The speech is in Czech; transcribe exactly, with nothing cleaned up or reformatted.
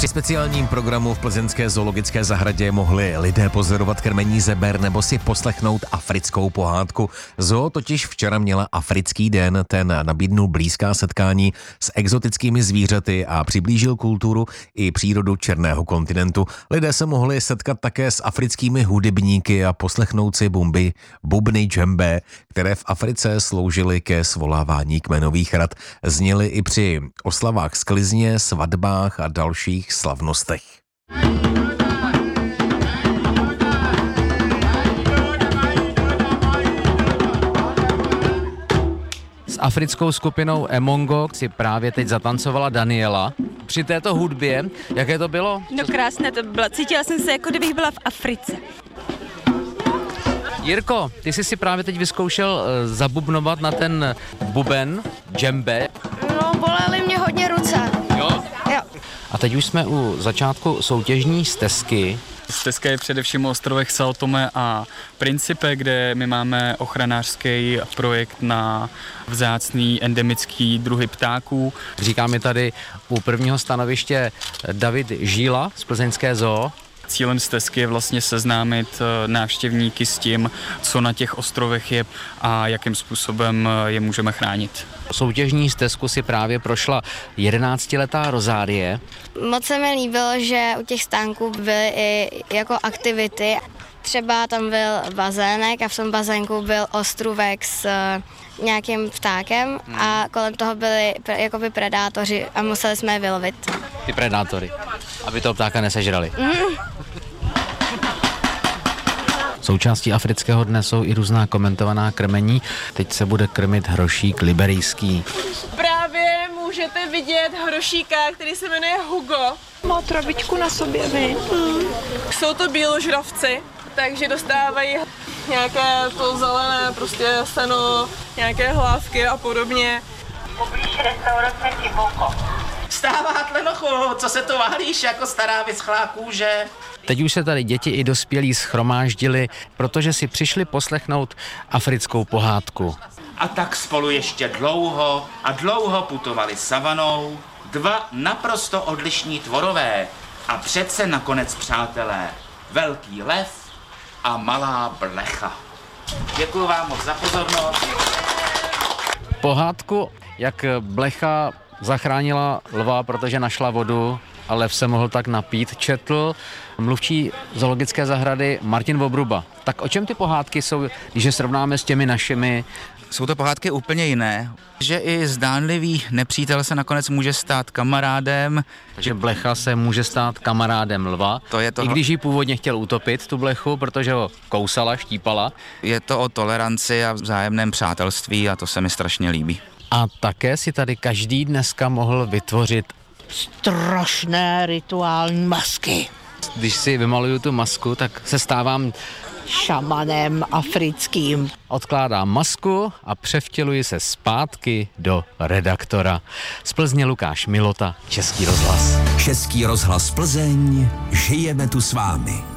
Při speciálním programu v plzeňské zoologické zahradě mohli lidé pozorovat krmení zeber nebo si poslechnout africkou pohádku. Zoo totiž včera měla Africký den, ten nabídnul blízká setkání s exotickými zvířaty a přiblížil kulturu i přírodu černého kontinentu. Lidé se mohli setkat také s africkými hudebníky a poslechnout si bumby, bubny džembe, které v Africe sloužily ke svolávání kmenových rad. Zněly i při oslavách sklizně, svatbách a dalších slavnostech. S africkou skupinou Emongo si právě teď zatancovala Daniela. Při této hudbě, jaké to bylo? No krásné to bylo. Cítila jsem se, jako kdybych byla v Africe. Jirko, ty jsi si právě teď vyzkoušel zabubnovat na ten buben džembe. No, bolely mě hodně ruce. Jo? Jo. A teď už jsme u začátku soutěžní stezky. Stezka je především o ostrovech São Tomé a Principe, kde my máme ochranářský projekt na vzácný endemický druhy ptáků. Říká mi tady u prvního stanoviště David Žíla z plzeňské zoo. Cílem stezky je vlastně seznámit návštěvníky s tím, co na těch ostrovech je a jakým způsobem je můžeme chránit. Soutěžní stezku si právě prošla jedenáctiletá Rozárie. Moc se mi líbilo, že u těch stánků byly i jako aktivity. Třeba tam byl bazének a v tom bazénku byl ostrůvek s nějakým ptákem a kolem toho byli jakoby predátoři a museli jsme je vylovit. Ty predátory, aby toho ptáka nesežrali. Mm. Součástí Afrického dne jsou i různá komentovaná krmení. Teď se bude krmit hrošík liberijský. Právě můžete vidět hrošíka, který se jmenuje Hugo. Má travičku na sobě, vy. Mm. Jsou to bíložravci, takže dostávají nějaké to zelené, prostě seno, nějaké hlávky a podobně. Poblíž restaurace Kiboko. Vstává, tlenochu, co se to válíš jako stará vyschlá kůže? Teď už se tady děti i dospělí schromáždili, protože si přišli poslechnout africkou pohádku. A tak spolu ještě dlouho a dlouho putovali savanou dva naprosto odlišní tvorové a přece nakonec přátelé, velký lev a malá blecha. Děkuji vám moc za pozornost. Pohádku, jak blecha zachránila lva, protože našla vodu a lev se mohl tak napít, četl mluvčí zoologické zahrady Martin Vobruba. Tak o čem ty pohádky jsou, když je srovnáme s těmi našimi? Jsou to pohádky úplně jiné, že i zdánlivý nepřítel se nakonec může stát kamarádem. Takže blecha se může stát kamarádem lva, to je to... i když ji původně chtěl utopit, tu blechu, protože ho kousala, štípala. Je to o toleranci a vzájemném přátelství a to se mi strašně líbí. A také si tady každý dneska mohl vytvořit strašné rituální masky. Když si vymaluju tu masku, tak se stávám šamanem africkým. Odkládám masku a převtěluji se zpátky do redaktora. Z Plzně Lukáš Milota, Český rozhlas. Český rozhlas Plzeň, žijeme tu s vámi.